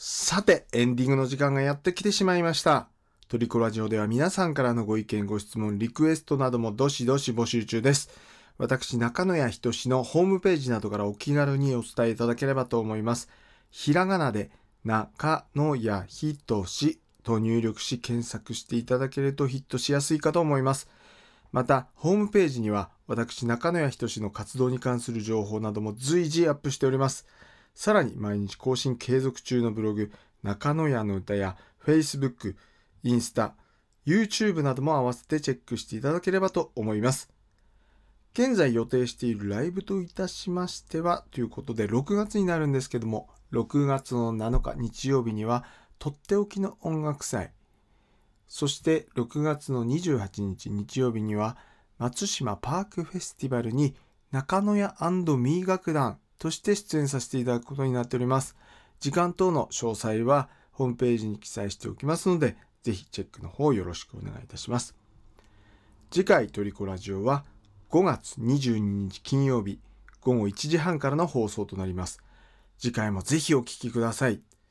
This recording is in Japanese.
さて、エンディングの時間がやってきてしまいました。トリコラジオでは皆さんからのご意見、ご質問、リクエストなどもどしどし募集中です。私、中野谷仁のホームページなどからお気軽にお伝えいただければと思います。ひらがなで中野谷仁と入力し検索していただけるとヒットしやすいかと思います。また、ホームページには私、中野谷仁の活動に関する情報なども随時アップしております。さらに毎日更新継続中のブログ、中野屋の歌や Facebook、インスタ、YouTube なども合わせてチェックしていただければと思います。現在予定しているライブといたしましては、ということで6月になるんですけども、6月の7日日曜日にはとっておきの音楽祭、そして6月の28日日曜日には松島パークフェスティバルに中野屋&ミー楽団として出演させていただくことになっております。時間等の詳細はホームページに記載しておきますので、ぜひチェックの方よろしくお願いいたします。次回トリコラジオは5月22日金曜日午後1時半からの放送となります。次回もぜひお聞きください。